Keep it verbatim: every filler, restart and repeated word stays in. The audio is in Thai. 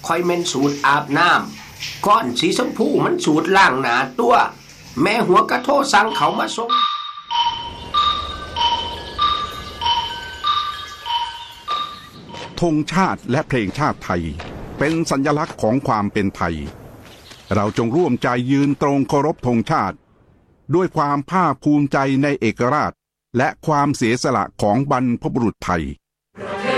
ค่อยเม่นสูตรอาบน้ำก้อนสีชมพูมันสูตรล่างหนาตัวแม่หัวกระโทสั่งเขามาส่งธงชาติและเพลงชาติไทยเป็นสัญลักษณ์ของความเป็นไทยเราจงร่วมใจยืนตรงเคารพธงชาติด้วยความภาคภูมิใจในเอกราชและความเสียสละของบรรพบุรุษไทย